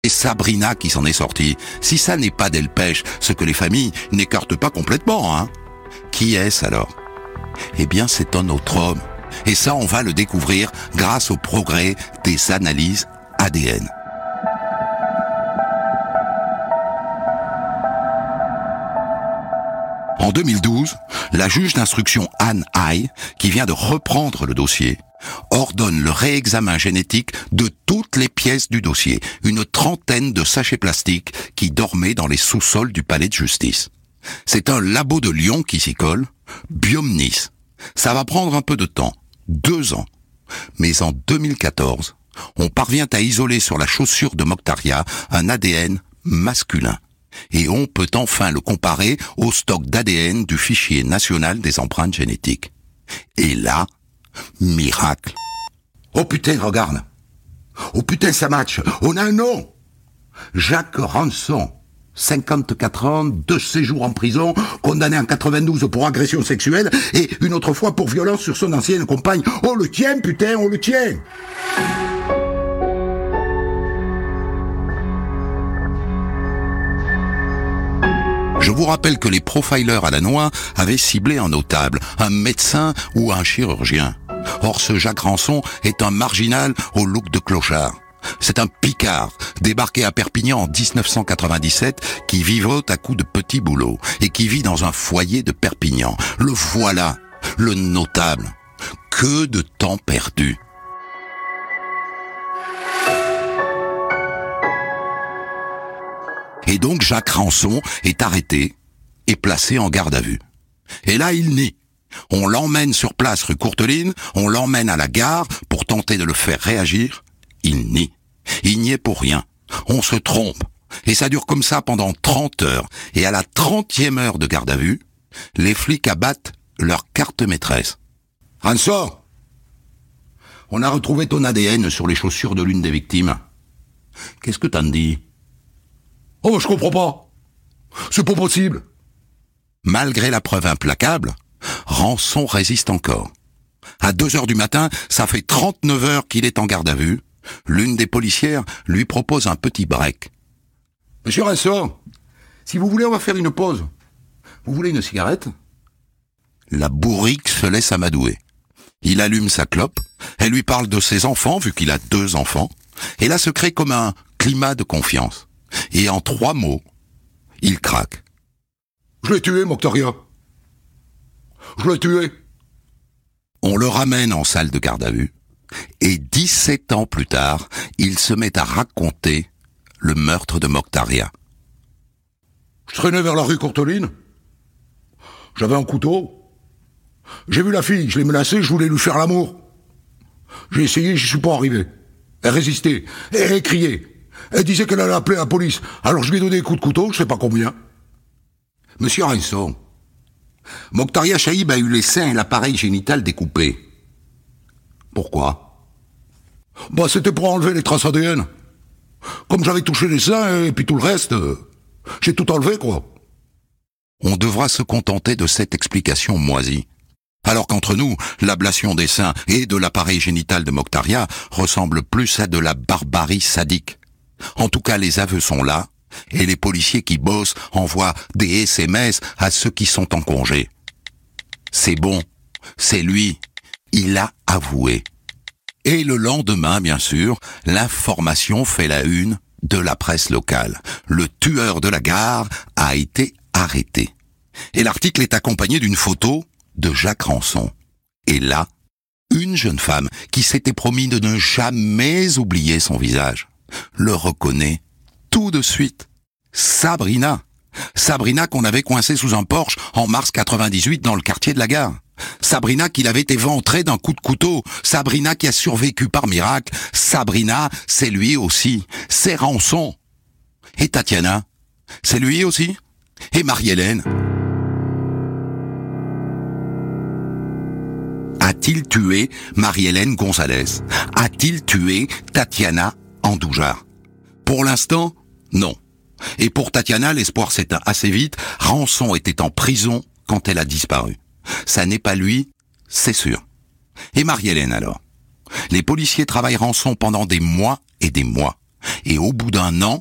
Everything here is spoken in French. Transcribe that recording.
Et Sabrina qui s'en est sortie. Si ça n'est pas Delpech, ce que les familles n'écartent pas complètement, hein. Qui est-ce alors? Eh bien, c'est un autre homme. Et ça, on va le découvrir grâce au progrès des analyses ADN. En 2012, la juge d'instruction Anne Hay, qui vient de reprendre le dossier, ordonne le réexamen génétique de toutes les pièces du dossier, une trentaine de sachets plastiques qui dormaient dans les sous-sols du palais de justice. C'est un labo de Lyon qui s'y colle, Biomnis. Ça va prendre un peu de temps, 2 ans. Mais en 2014, on parvient à isoler sur la chaussure de Mokhtaria un ADN masculin. Et on peut enfin le comparer au stock d'ADN du fichier national des empreintes génétiques. Et là, miracle. Oh putain, regarde. Oh putain, ça match. On a un nom. Jacques Rançon. 54 ans, 2 séjours en prison, condamné en 92 pour agression sexuelle et une autre fois pour violence sur son ancienne compagne. On le tient, putain, on le tient. Je vous rappelle que les profilers à la noix avaient ciblé un notable, un médecin ou un chirurgien. Or, ce Jacques Rançon est un marginal au look de clochard. C'est un Picard, débarqué à Perpignan en 1997, qui vivote à coups de petits boulots et qui vit dans un foyer de Perpignan. Le voilà, le notable. Que de temps perdu. Et donc Jacques Rançon est arrêté et placé en garde à vue. Et là, il nie. On l'emmène sur place rue Courteline, on l'emmène à la gare pour tenter de le faire réagir. Il nie. Il n'y est pour rien. On se trompe. Et ça dure comme ça pendant 30 heures. Et à la 30e heure de garde à vue, les flics abattent leur carte maîtresse. Rançon, on a retrouvé ton ADN sur les chaussures de l'une des victimes. Qu'est-ce que t'en dis? Oh, je comprends pas. C'est pas possible. Malgré la preuve implacable, Rançon résiste encore. À 2 heures du matin, ça fait 39 heures qu'il est en garde à vue. L'une des policières lui propose un petit break. Monsieur Rançon, si vous voulez, on va faire une pause. Vous voulez une cigarette? La bourrique se laisse amadouer. Il allume sa clope, elle lui parle de ses enfants, vu qu'il a 2 enfants, et là se crée comme un climat de confiance. Et en 3 mots, il craque. Je l'ai tué, Mokhtaria. Je l'ai tué. On le ramène en salle de garde à vue, et 17 ans plus tard, il se met à raconter le meurtre de Mokhtaria. Je traînais vers la rue Courteline. J'avais un couteau. J'ai vu la fille, je l'ai menacée, je voulais lui faire l'amour. J'ai essayé, je suis pas arrivé. Elle résistait, elle criait. Elle disait qu'elle allait appeler la police. Alors je lui ai donné des coups de couteau, je sais pas combien. Monsieur Rançon, Mokhtaria Chaïb a eu les seins et l'appareil génital découpés. Pourquoi? Bah, c'était pour enlever les traces ADN. Comme j'avais touché les seins et puis tout le reste, j'ai tout enlevé, quoi. On devra se contenter de cette explication moisie. Alors qu'entre nous, l'ablation des seins et de l'appareil génital de Mokhtaria ressemble plus à de la barbarie sadique. En tout cas, les aveux sont là, et les policiers qui bossent envoient des SMS à ceux qui sont en congé. C'est bon, c'est lui, il a avoué. Et le lendemain, bien sûr, l'information fait la une de la presse locale. Le tueur de la gare a été arrêté. Et l'article est accompagné d'une photo de Jacques Rançon. Et là, une jeune femme qui s'était promis de ne jamais oublier son visage le reconnaît tout de suite. Sabrina. Sabrina qu'on avait coincée sous un Porsche en mars 98 dans le quartier de la gare. Sabrina qui l'avait éventrée d'un coup de couteau. Sabrina qui a survécu par miracle. Sabrina, c'est lui aussi. C'est Rançon. Et Tatiana, c'est lui aussi. Et Marie-Hélène. A-t-il tué Marie-Hélène Gonzalez? A-t-il tué Tatiana Andoujar? Pour l'instant, non. Et pour Tatiana, l'espoir s'éteint assez vite. Rançon était en prison quand elle a disparu. Ça n'est pas lui, c'est sûr. Et Marie-Hélène alors? Les policiers travaillent Rançon pendant des mois et des mois. Et au bout d'un an,